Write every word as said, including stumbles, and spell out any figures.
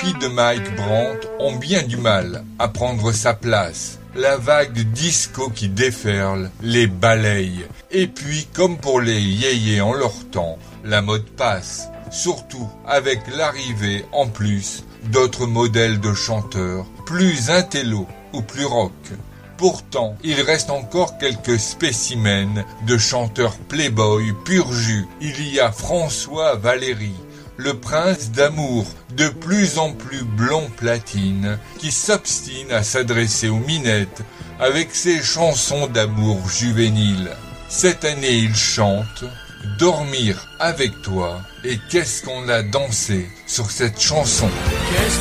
Puis de Mike Brandt ont bien du mal à prendre sa place. La vague de disco qui déferle les balaye. Et puis, comme pour les yéyés en leur temps, la mode passe. Surtout avec l'arrivée, en plus, d'autres modèles de chanteurs, plus intello ou plus rock. Pourtant, il reste encore quelques spécimens de chanteurs playboy pur jus. Il y a François Valéry, le prince d'amour, de plus en plus blond platine, qui s'obstine à s'adresser aux minettes avec ses chansons d'amour juvéniles. Cette année, il chante « Dormir avec toi » et qu'est-ce qu'on a dansé sur cette chanson.